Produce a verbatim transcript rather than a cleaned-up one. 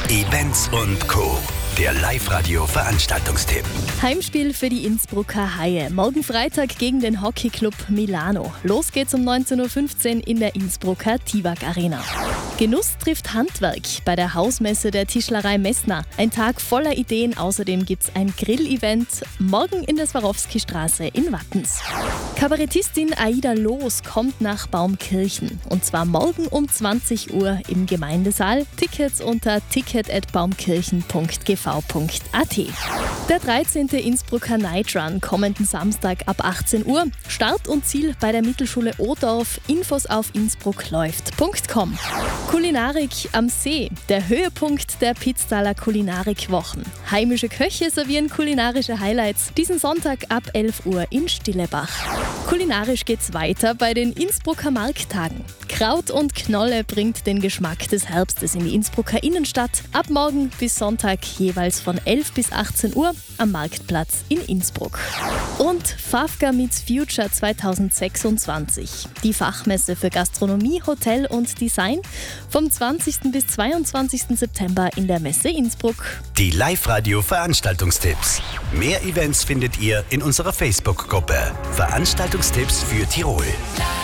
Events und Co. Der Live-Radio-Veranstaltungstipp. Heimspiel für die Innsbrucker Haie. Morgen Freitag gegen den Hockeyclub Milano. Los geht's um neunzehn Uhr fünfzehn in der Innsbrucker Tivak Arena. Genuss trifft Handwerk bei der Hausmesse der Tischlerei Messner. Ein Tag voller Ideen. Außerdem gibt's ein Grill-Event morgen in der Swarovski-Straße in Wattens. Kabarettistin Aida Loos kommt nach Baumkirchen. Und zwar morgen um zwanzig Uhr im Gemeindesaal. Tickets unter ticket at baumkirchen punkt g v punkt a t. Der dreizehnte Innsbrucker Night Run kommenden Samstag ab achtzehn Uhr. Start und Ziel bei der Mittelschule Odorf. Infos auf innsbruckläuft punkt com. Kulinarik am See. Der Höhepunkt der Pitztaler Kulinarikwochen. Heimische Köche servieren kulinarische Highlights. Diesen Sonntag ab elf Uhr in Stillebach. Kulinarisch geht's weiter bei den Innsbrucker Markttagen. Kraut und Knolle bringt den Geschmack des Herbstes in die Innsbrucker Innenstadt. Ab morgen bis Sonntag jeweils von elf bis achtzehn Uhr am Marktplatz in Innsbruck. Und Fafka Meets Future zweitausendsechsundzwanzig. Die Fachmesse für Gastronomie, Hotel und Design vom zwanzigsten bis zweiundzwanzigsten September in der Messe Innsbruck. Die Live-Radio-Veranstaltungstipps. Mehr Events findet ihr in unserer Facebook-Gruppe. Veranstaltungstipps für Tirol.